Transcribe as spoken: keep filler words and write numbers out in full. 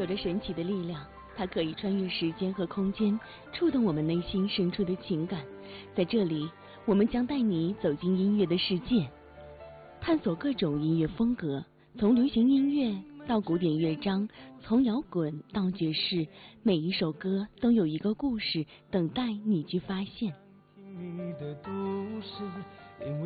着神奇的力量，它可以穿越时间和空间，触动我们内心深处的情感。在这里，我们将带你走进音乐的世界，探索各种音乐风格，从流行音乐到古典乐章，从摇滚到爵士，每一首歌都有一个故事等待你去发现。 听你的都市，因为